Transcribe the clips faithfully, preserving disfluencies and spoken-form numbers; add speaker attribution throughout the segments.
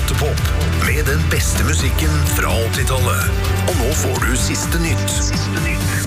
Speaker 1: Rottepop med den beste musikken fra åttitallet. Og nå får du siste nytt. Siste nytt.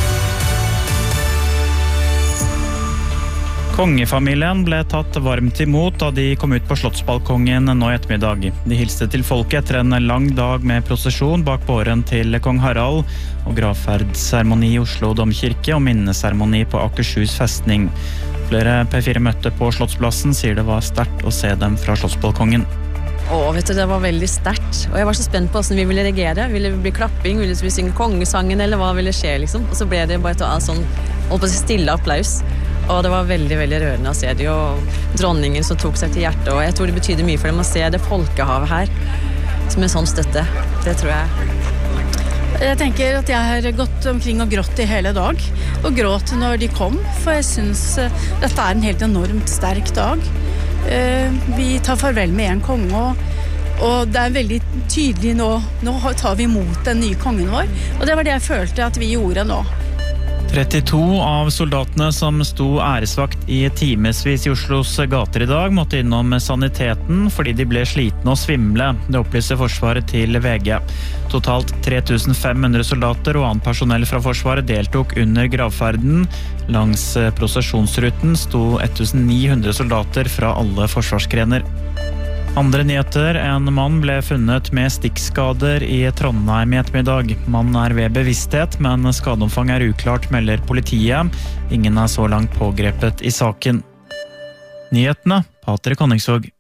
Speaker 2: Kongefamilien ble tatt varmt imot da de kom ut på slottsbalkongen nå i ettermiddag. De hilste til folket etter en lang dag med prosesjon bak båren til kong Harald og gravferdsseremoni i Oslo Domkirke og minneseremoni på Akershus festning. Flere P fire møtte på Slottsplassen sier det var sterkt å se dem fra slottsbalkongen.
Speaker 3: Åh, vet du, det var veldig sterkt. Og jeg var så spent på hvordan vi ville reagere. Ville det bli klapping? Ville vi synge kongesangen? Eller hva ville skje, liksom? Og så ble det bare et sånn, holdt på å si stille applaus. Og det var veldig, veldig rørende å se det, og dronningen som tok seg til hjertet. Og jeg tror det betyder mye for dem å se det folkehavet her, som en sånn støtte. Det tror jeg.
Speaker 4: Jeg tenker at jeg har gått omkring og grått i hele dag, og gråt når de kom, for jeg synes dette er en helt enormt sterk dag. Vi tar farvel med en konge, og det er veldig tydelig nå, nå tar vi imot den nye kongen vår, og det var det jeg følte at vi gjorde nå.
Speaker 2: trettito av soldatene som sto æresvakt i timesvis i Oslos gater i dag måtte innom saniteten fordi de ble slitne og svimle. Det opplyser Forsvaret til V G. Totalt tre tusen fem hundre soldater og annet personell fra Forsvaret deltok under gravferden. Langs prosesjonsruten sto ett tusen ni hundre soldater fra alle forsvarsgrener. Andre nyheter, en mann ble funnet med stikkskader i Trondheim i ettermiddag. Mannen er ved bevissthet, men skadeomfang er uklart, melder politiet. Ingen er så langt pågrepet i saken. Nyhetene, Patrik Honningsvåg.